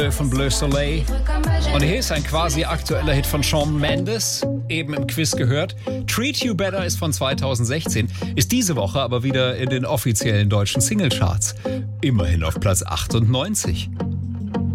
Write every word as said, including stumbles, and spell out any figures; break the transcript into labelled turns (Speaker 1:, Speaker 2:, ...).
Speaker 1: von Bleu Soleil. Und hier ist ein quasi aktueller Hit von Shawn Mendes, eben im Quiz gehört. Treat You Better ist von zweitausendsechzehn, ist diese Woche aber wieder in den offiziellen deutschen Singlecharts. Immerhin auf Platz achtundneunzig.